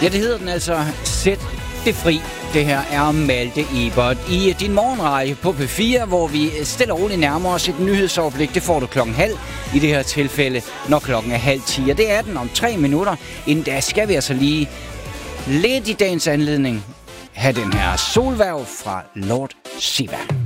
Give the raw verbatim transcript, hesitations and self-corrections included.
Ja, det hedder den altså. Sæt det fri. Det her er Malte Ebert i din morgenrække på P fire, hvor vi stille og roligt nærmer os et nyhedsoverblik. Det får du klokken halv i det her tilfælde, når klokken er halv ti. Og det er den om tre minutter. Inden da skal vi altså lige lidt i dagens anledning have den her solværv fra Lord Siva.